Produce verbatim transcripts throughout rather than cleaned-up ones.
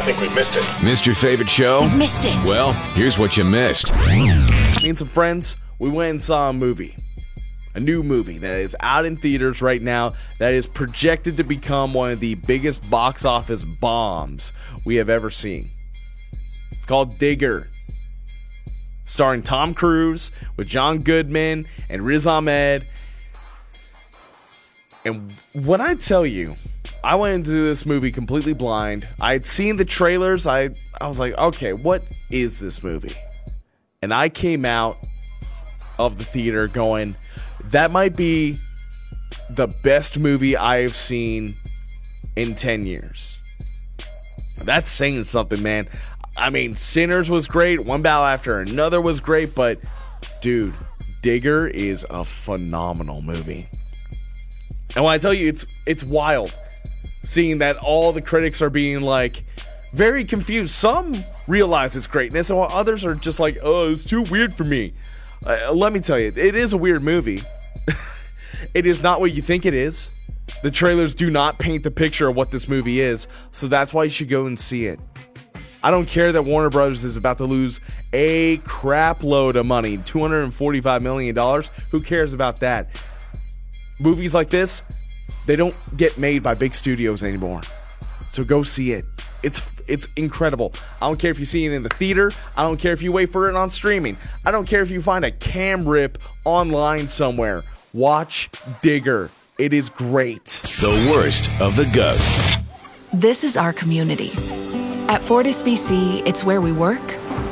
think we've missed it. Missed your favorite show? You missed it. Well, here's what you missed. Me and some friends, we went and saw a movie. A new movie that is out in theaters right now that is projected to become one of the biggest box office bombs we have ever seen. It's called Digger. Starring Tom Cruise with John Goodman and Riz Ahmed. And when I tell you, I went into this movie completely blind. I had seen the trailers. I, I was like, okay, what is this movie? And I came out of the theater going, that might be the best movie I've seen in ten years. That's saying something, man. I mean, Sinners was great. One Battle After Another was great. But, dude, Digger is a phenomenal movie. And when I tell you, it's it's wild seeing that all the critics are being, like, very confused. Some realize its greatness, and while others are just like, oh, it's too weird for me. Uh, let me tell you, it is a weird movie. It is not what you think it is. The trailers do not paint the picture of what this movie is, so that's why you should go and see it. I don't care that Warner Brothers is about to lose a crap load of money, two hundred forty-five million dollars. Who cares about that? Movies like this, they don't get made by big studios anymore. So go see it. It's it's incredible. I don't care if you see it in the theater. I don't care if you wait for it on streaming. I don't care if you find a cam rip online somewhere. Watch Digger. It is great. The worst of the ghosts. This is our community. At Fortis B C, it's where we work,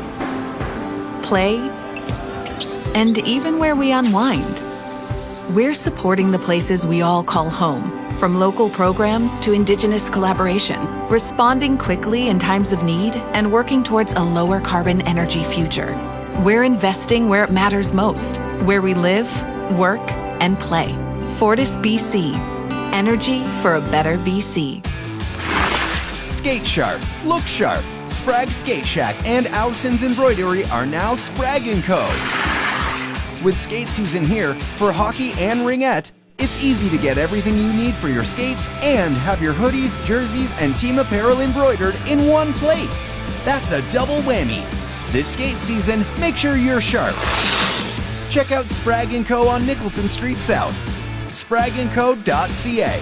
play, and even where we unwind. We're supporting the places we all call home, from local programs to Indigenous collaboration, responding quickly in times of need, and working towards a lower carbon energy future. We're investing where it matters most, where we live, work, and play. Fortis B C. Energy for a better B C. Skate sharp, look sharp. Sprag Skate Shack and Allison's Embroidery are now Sprag and Co. With skate season here, for hockey and ringette, it's easy to get everything you need for your skates and have your hoodies, jerseys, and team apparel embroidered in one place. That's a double whammy. This skate season, make sure you're sharp. Check out Sprag and Co. on Nicholson Street South. sprag and co dot c a.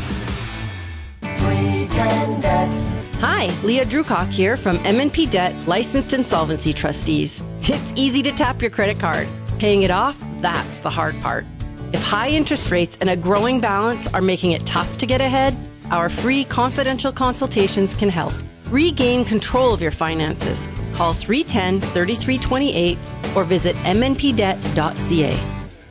Hi, Leah Drucock here from M and P Debt Licensed Insolvency Trustees. It's easy to tap your credit card. Paying it off, that's the hard part. If high interest rates and a growing balance are making it tough to get ahead, our free confidential consultations can help. Regain control of your finances. Call three one zero, three three two eight or visit m n p debt dot c a.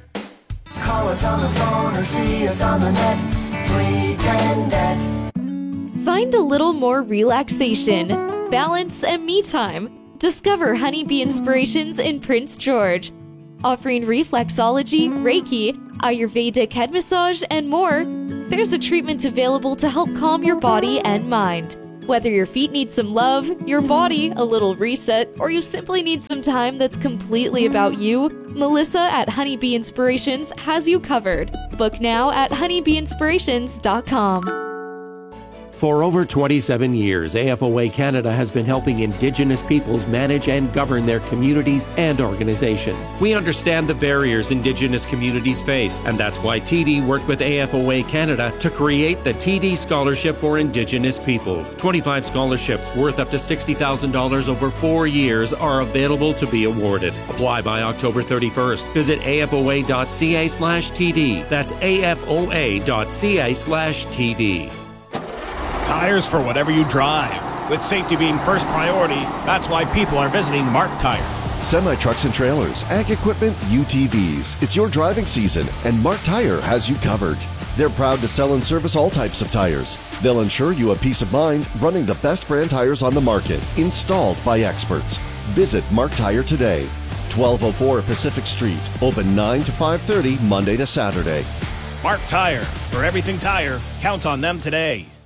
Call us on the phone or see us on the net. three ten debt. Find a little more relaxation, balance, and me time. Discover Honeybee Inspirations in Prince George. Offering reflexology, Reiki, Ayurvedic head massage, and more, there's a treatment available to help calm your body and mind. Whether your feet need some love, your body a little reset, or you simply need some time that's completely about you, Melissa at Honeybee Inspirations has you covered. Book now at honeybee inspirations dot com. For over twenty-seven years, A F O A Canada has been helping Indigenous peoples manage and govern their communities and organizations. We understand the barriers Indigenous communities face, and that's why T D worked with A F O A Canada to create the T D Scholarship for Indigenous Peoples. twenty-five scholarships worth up to sixty thousand dollars over four years are available to be awarded. Apply by October thirty-first. Visit A F O A dot c a slash T D. That's A F O A dot c a slash T D. Tires for whatever you drive. With safety being first priority, that's why people are visiting Mark Tire. Semi-trucks and trailers, ag equipment, U T Vs. It's your driving season, and Mark Tire has you covered. They're proud to sell and service all types of tires. They'll ensure you have peace of mind running the best brand tires on the market, installed by experts. Visit Mark Tire today. twelve oh four Pacific Street, open nine to five thirty, Monday to Saturday. Mark Tire. For everything tire, count on them today.